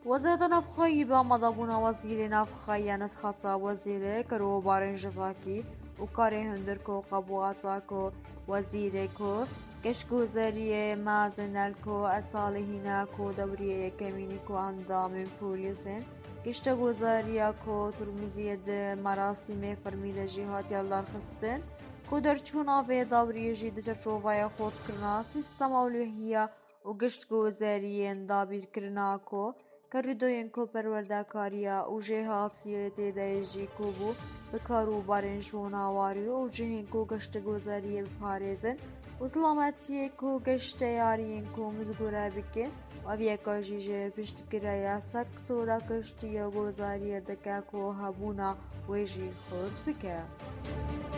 وزارت نفخایی با مدابون وزیر نفخایی نسخت وزیر کرو بارنجواکی و کاری هندرکو قبواتا کو وزیر کو کشگوزاری مازنل کو اصالحینا کو دوریه کمینی کو اندام پولیسین کشتگوزاری کو ترمزید مراسم فرمید جهات یالدار خستن کو درچونا و دوریه جید چرچووای خود کرنا سیستم اولوهیه و گشتگوزاری دابیر کرنا کو کردوین کو پروردگاریا و جهاتیه تدایجی کو بو بکارو بارنجون آواری و جهین کو گشتگوزاری بپارزن و سلامتیه کو گشتیارین کو مزگوره بکن و بیکاجیجه پشتگیره سکتورا گشتیه گوزاری دکه کو هبونا ویجی خود بکن.